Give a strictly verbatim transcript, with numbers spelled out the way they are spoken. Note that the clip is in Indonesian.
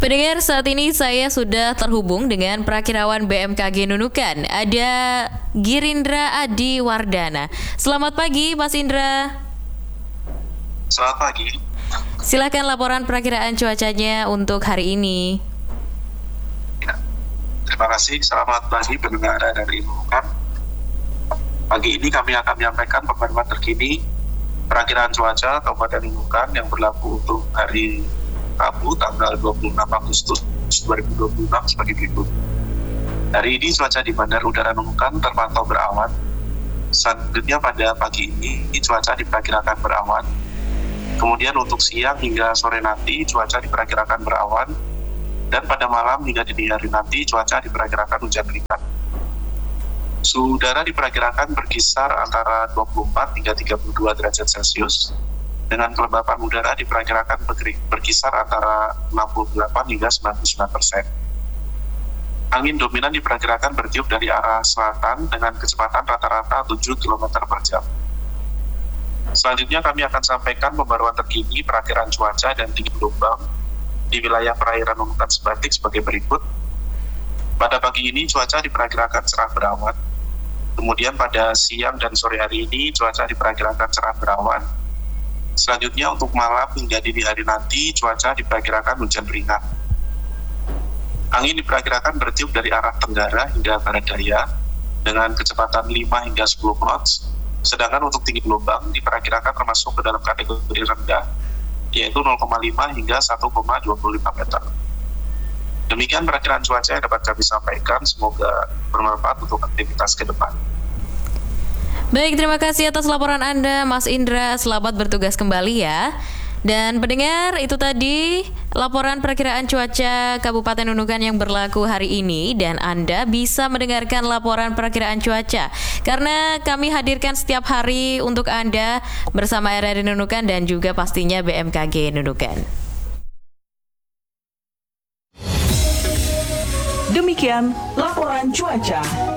Pendengar, saat ini saya sudah terhubung dengan Prakirawan B M K G Nunukan. Ada Girindra Adi Wardana. Selamat pagi, Mas Indra. Selamat pagi. Silakan laporan perakiraan cuacanya untuk hari ini. Ya, terima kasih. Selamat pagi pendengar dari Nunukan. Pagi ini kami akan menyampaikan pemantauan terkini perakiraan cuaca Kabupaten Nunukan yang berlaku untuk hari Rabu tanggal dua puluh enam Agustus dua ribu dua puluh enam sebagai berikut. Hari ini cuaca di Bandar Udara Nunukan terpantau berawan. Selanjutnya pada pagi ini cuaca diperkirakan berawan. Kemudian untuk siang hingga sore nanti cuaca diperkirakan berawan. Dan pada malam hingga dini hari nanti cuaca diperkirakan hujan ringan. Suhu udara diperkirakan berkisar antara dua puluh empat hingga tiga puluh dua derajat Celcius. Dengan kelembapan udara diperkirakan berkisar antara enam puluh delapan hingga sembilan puluh sembilan persen. Angin dominan diperkirakan bertiup dari arah selatan dengan kecepatan rata-rata tujuh kilometer per jam. Selanjutnya kami akan sampaikan pembaruan terkini perakiraan cuaca dan tinggi gelombang di wilayah perairan Nunukan Sebatik sebagai berikut. Pada pagi ini cuaca diperkirakan cerah berawan. Kemudian pada siang dan sore hari ini cuaca diperkirakan cerah berawan. Selanjutnya untuk malam hingga dini hari nanti cuaca diperkirakan hujan ringan. Angin diperkirakan bertiup dari arah tenggara hingga barat daya dengan kecepatan lima hingga sepuluh knots. Sedangkan untuk tinggi gelombang diperkirakan termasuk ke dalam kategori rendah, yaitu nol koma lima hingga satu koma dua puluh lima meter. Demikian perakiraan cuaca yang dapat kami sampaikan, semoga bermanfaat untuk aktivitas ke depan. Baik, terima kasih atas laporan Anda, Mas Indra. Selamat bertugas kembali ya. Dan pendengar, itu tadi laporan perakiraan cuaca Kabupaten Nunukan yang berlaku hari ini. Dan Anda bisa mendengarkan laporan perakiraan cuaca karena kami hadirkan setiap hari untuk Anda bersama R R I Nunukan dan juga pastinya B M K G Nunukan. Demikian laporan cuaca.